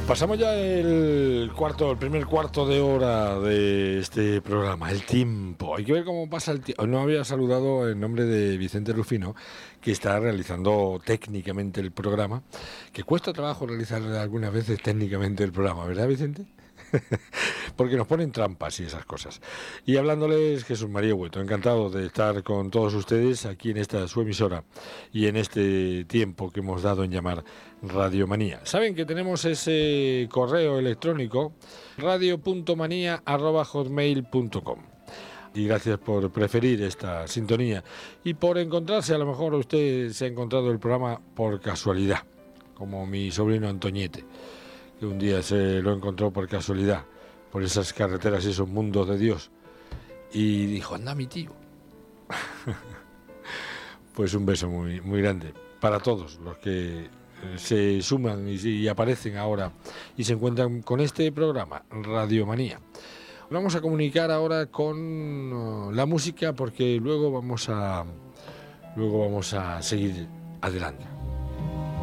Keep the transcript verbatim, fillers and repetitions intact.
Pasamos ya el cuarto, el primer cuarto de hora de este programa, el tiempo. Hay que ver cómo pasa el tiempo. No había saludado en nombre de Vicente Rufino, que está realizando técnicamente el programa, que cuesta trabajo realizar algunas veces técnicamente el programa, ¿verdad, Vicente? Porque nos ponen trampas y esas cosas. Y hablándoles, Jesús María Hueto, encantado de estar con todos ustedes aquí en esta su emisora y en este tiempo que hemos dado en llamar Radiomanía. Saben que tenemos ese correo electrónico radio punto manía arroba hotmail punto com. Y gracias por preferir esta sintonía y por encontrarse, a lo mejor usted se ha encontrado el programa por casualidad, como mi sobrino Antoñete, que un día se lo encontró por casualidad, por esas carreteras y esos mundos de Dios, y dijo, anda mi tío. Pues un beso muy, muy grande para todos los que se suman y, y aparecen ahora y se encuentran con este programa, Radiomanía. Vamos a comunicar ahora con uh, la música, porque luego vamos a luego vamos a seguir adelante.